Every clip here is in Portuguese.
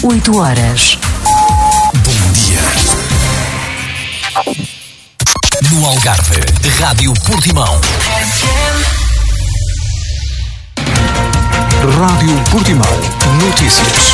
8 horas. Bom dia. No Algarve, Rádio Portimão. Rádio Portimão. Notícias.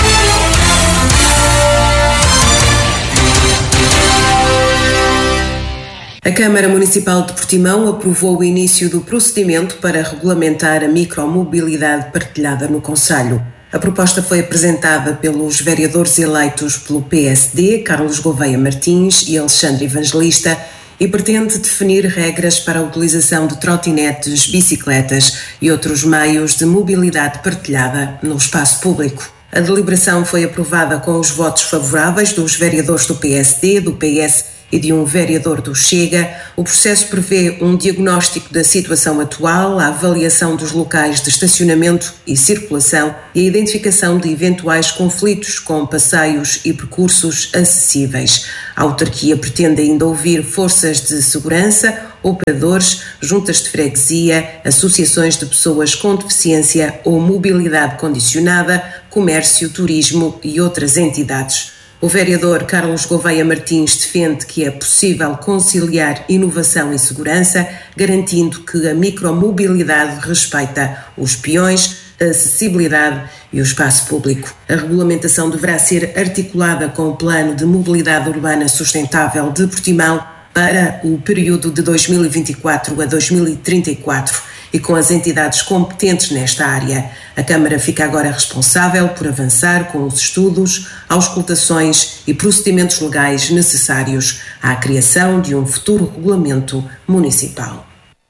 A Câmara Municipal de Portimão aprovou o início do procedimento para regulamentar a micromobilidade partilhada no concelho. A proposta foi apresentada pelos vereadores eleitos pelo PSD, Carlos Gouveia Martins e Alexandre Evangelista, e pretende definir regras para a utilização de trotinetes, bicicletas e outros meios de mobilidade partilhada no espaço público. A deliberação foi aprovada com os votos favoráveis dos vereadores do PSD, do PS e de um vereador do Chega. O processo prevê um diagnóstico da situação atual, a avaliação dos locais de estacionamento e circulação e a identificação de eventuais conflitos com passeios e percursos acessíveis. A autarquia pretende ainda ouvir forças de segurança, operadores, juntas de freguesia, associações de pessoas com deficiência ou mobilidade condicionada, comércio, turismo e outras entidades. O vereador Carlos Gouveia Martins defende que é possível conciliar inovação e segurança, garantindo que a micromobilidade respeita os peões, a acessibilidade e o espaço público. A regulamentação deverá ser articulada com o Plano de Mobilidade Urbana Sustentável de Portimão para o período de 2024 a 2034 e com as entidades competentes nesta área. A Câmara fica agora responsável por avançar com os estudos, auscultações e procedimentos legais necessários à criação de um futuro regulamento municipal.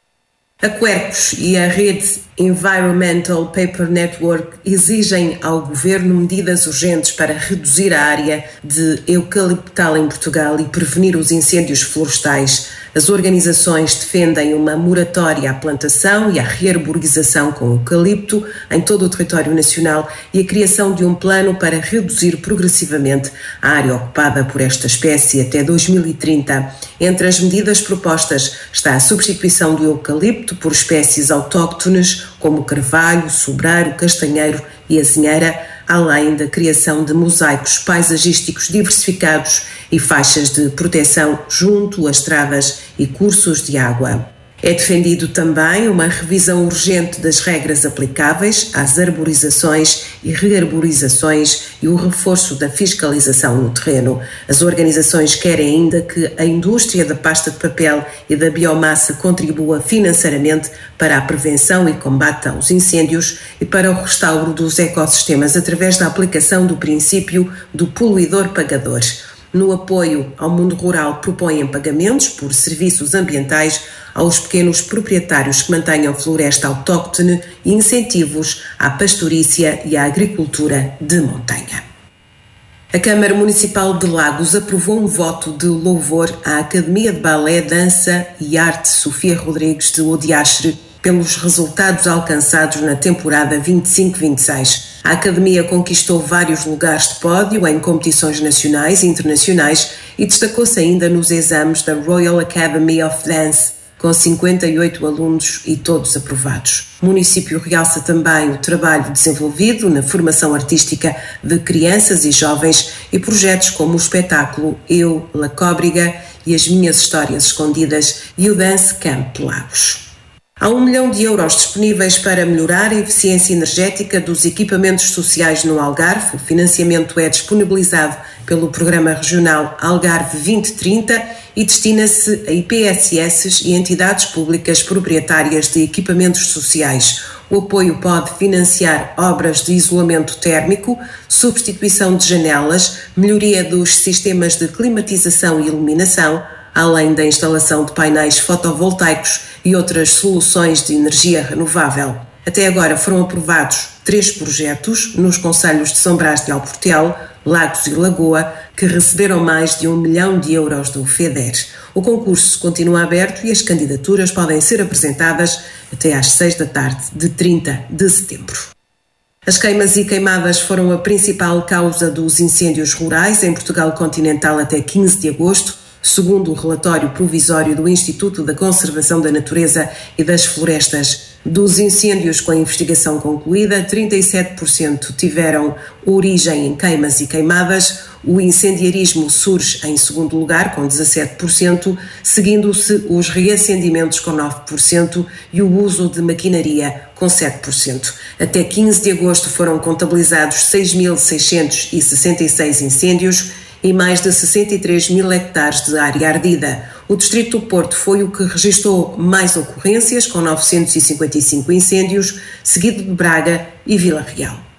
A Quercus e a rede Environmental Paper Network exigem ao Governo medidas urgentes para reduzir a área de eucaliptal em Portugal e prevenir os incêndios florestais. As organizações defendem uma moratória à plantação e à rearborização com eucalipto em todo o território nacional e a criação de um plano para reduzir progressivamente a área ocupada por esta espécie até 2030. Entre as medidas propostas está a substituição do eucalipto por espécies autóctones como o carvalho, o sobreiro, o castanheiro e a azinheira, além da criação de mosaicos paisagísticos diversificados e faixas de proteção junto a estradas e cursos de água. É defendido também uma revisão urgente das regras aplicáveis às arborizações e rearborizações e o reforço da fiscalização no terreno. As organizações querem ainda que a indústria da pasta de papel e da biomassa contribua financeiramente para a prevenção e combate aos incêndios e para o restauro dos ecossistemas através da aplicação do princípio do poluidor-pagador. No apoio ao mundo rural, propõem pagamentos por serviços ambientais aos pequenos proprietários que mantenham floresta autóctone e incentivos à pastorícia e à agricultura de montanha. A Câmara Municipal de Lagos aprovou um voto de louvor à Academia de Balé, Dança e Arte Sofia Rodrigues de Odiastre pelos resultados alcançados na temporada 25-26. A Academia conquistou vários lugares de pódio em competições nacionais e internacionais e destacou-se ainda nos exames da Royal Academy of Dance, com 58 alunos e todos aprovados. O município realça também o trabalho desenvolvido na formação artística de crianças e jovens e projetos como o espetáculo Eu, La Cóbrega e As Minhas Histórias Escondidas e o Dance Camp Lagos. Há €1 milhão disponíveis para melhorar a eficiência energética dos equipamentos sociais no Algarve. O financiamento é disponibilizado pelo Programa Regional Algarve 2030 e destina-se a IPSS e entidades públicas proprietárias de equipamentos sociais. O apoio pode financiar obras de isolamento térmico, substituição de janelas, melhoria dos sistemas de climatização e iluminação, além da instalação de painéis fotovoltaicos e outras soluções de energia renovável. Até agora foram aprovados 3 projetos nos concelhos de São Brás de Alportel, Lagos e Lagoa, que receberam mais de €1 milhão do FEDER. O concurso continua aberto e as candidaturas podem ser apresentadas até às 6 da tarde de 30 de setembro. As queimas e queimadas foram a principal causa dos incêndios rurais em Portugal continental até 15 de agosto, segundo o relatório provisório do Instituto da Conservação da Natureza e das Florestas. Dos incêndios com a investigação concluída, 37% tiveram origem em queimas e queimadas. O incendiarismo surge em segundo lugar, com 17%, seguindo-se os reacendimentos com 9% e o uso de maquinaria com 7%. Até 15 de agosto foram contabilizados 6.666 incêndios em mais de 63 mil hectares de área ardida. O Distrito do Porto foi o que registrou mais ocorrências, com 955 incêndios, seguido de Braga e Vila Real.